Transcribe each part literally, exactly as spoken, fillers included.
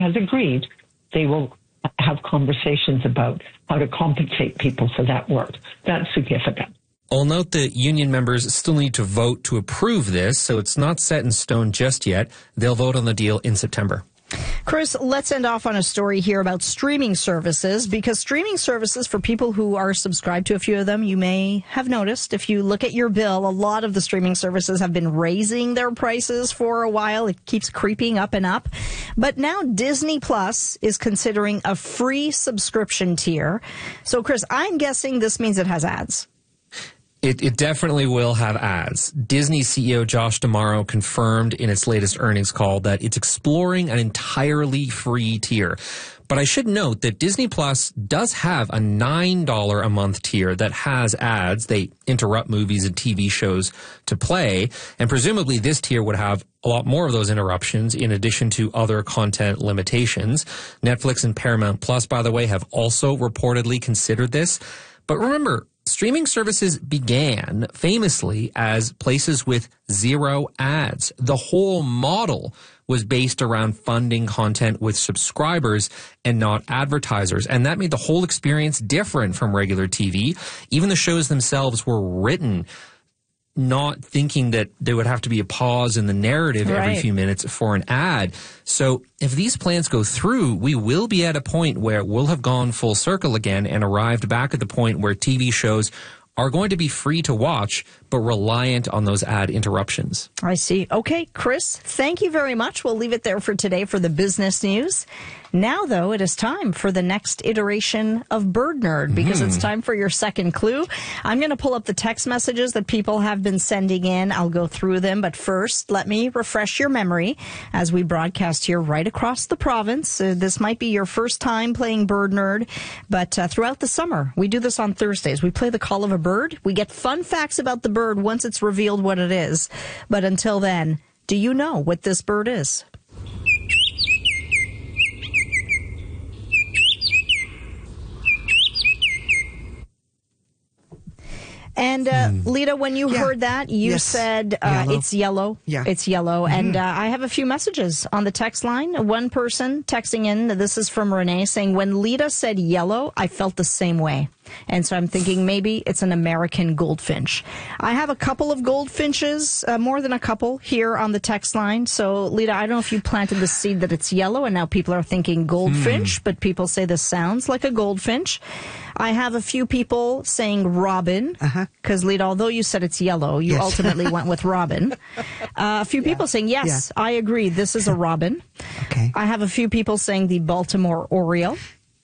has agreed they will have conversations about how to compensate people for that work. That's significant. I'll note that union members still need to vote to approve this, so it's not set in stone just yet. They'll vote on the deal in September. Chris, let's end off on a story here about streaming services, because streaming services, for people who are subscribed to a few of them, you may have noticed, if you look at your bill, a lot of the streaming services have been raising their prices for a while. It keeps creeping up and up. But now Disney Plus is considering a free subscription tier. So, Chris, I'm guessing this means it has ads. It, it definitely will have ads. Disney C E O Josh D'Amaro confirmed in its latest earnings call that it's exploring an entirely free tier. But I should note that Disney Plus does have a nine dollars a month tier that has ads. They interrupt movies and T V shows to play. And presumably this tier would have a lot more of those interruptions in addition to other content limitations. Netflix and Paramount Plus, by the way, have also reportedly considered this. But remember, streaming services began famously as places with zero ads. The whole model was based around funding content with subscribers and not advertisers. And that made the whole experience different from regular T V. Even the shows themselves were written not thinking that there would have to be a pause in the narrative right. every few minutes for an ad. So if these plans go through, we will be at a point where we'll have gone full circle again and arrived back at the point where T V shows are going to be free to watch, but reliant on those ad interruptions. I see. Okay, Chris, thank you very much. We'll leave it there for today for the business news. Now, though, it is time for the next iteration of Bird Nerd, because mm. it's time for your second clue. I'm going to pull up the text messages that people have been sending in. I'll go through them. But first, let me refresh your memory as we broadcast here right across the province. Uh, this might be your first time playing Bird Nerd, but uh, throughout the summer, we do this on Thursdays. We play the call of a bird. We get fun facts about the bird once it's revealed what it is. But until then, do you know what this bird is? And, uh, mm. Lita, when you yeah. heard that, you yes. said uh, yellow. it's yellow. Yeah. It's yellow. Mm-hmm. And uh, I have a few messages on the text line. One person texting in, this is from Renee, saying, when Lita said yellow, I felt the same way. And so I'm thinking maybe it's an American goldfinch. I have a couple of goldfinches, uh, more than a couple, here on the text line. So, Lita, I don't know if you planted the seed that it's yellow, and now people are thinking goldfinch, mm. but people say this sounds like a goldfinch. I have a few people saying robin, because, uh-huh. Lita, although you said it's yellow, you yes. ultimately went with robin. Uh, a few yeah. people saying, yes, yeah. I agree, this is a robin. Okay. I have a few people saying the Baltimore Oriole.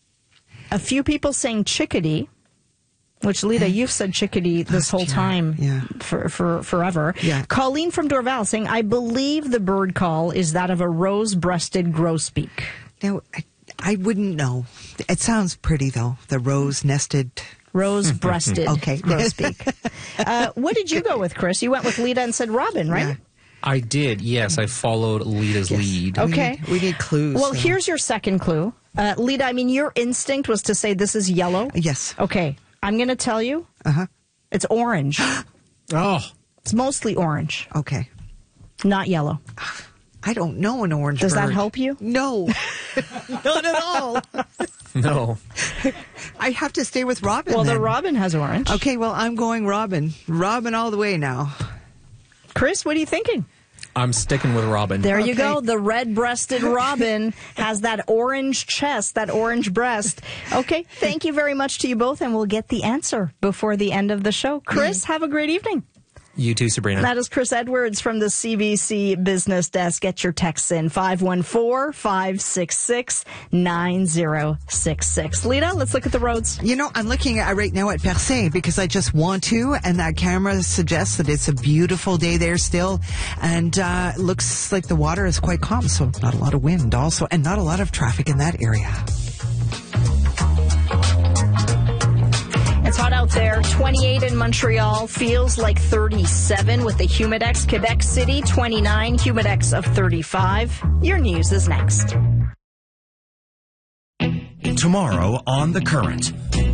A few people saying chickadee, which, Lita, you've said chickadee this whole time yeah. for, for forever. Yeah. Colleen from Dorval saying, I believe the bird call is that of a rose-breasted grosbeak. Now, I, I wouldn't know. It sounds pretty, though, the rose-nested... Rose-breasted okay. grosbeak. uh, what did you go with, Chris? You went with Lita and said robin, right? Yeah. I did, yes. I followed Lita's yes. lead. Okay. We need, we need clues. Well, so. here's your second clue. Uh, Lita, I mean, your instinct was to say this is yellow. Yes. Okay. I'm going to tell you. Uh-huh. It's orange. Oh. It's mostly orange. Okay. Not yellow. I don't know an orange Does bird. that help you? No. Not at all. No. I have to stay with robin. Well, then. the robin has orange. Okay, well, I'm going robin. Robin all the way now. Chris, what are you thinking? I'm sticking with robin. There okay. you go. The red-breasted robin has that orange chest, that orange breast. Okay, thank you very much to you both, and we'll get the answer before the end of the show. Chris, have a great evening. You too, Sabrina. That is Chris Edwards from the C B C Business Desk. Get your texts in five one four, five six six, nine zero six six. Lita, let's look at the roads. You know, I'm looking at right now at Percé because I just want to, and that camera suggests that it's a beautiful day there still, and uh, looks like the water is quite calm, so not a lot of wind also, and not a lot of traffic in that area. It's hot out there. twenty-eight in Montreal. Feels like thirty-seven with the Humidex. Quebec City, twenty-nine. Humidex of thirty-five. Your news is next. Tomorrow on The Current.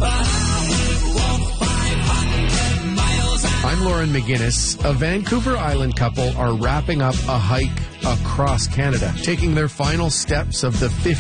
I'm Lauren McGinnis. A Vancouver Island couple are wrapping up a hike across Canada, taking their final steps of the fifty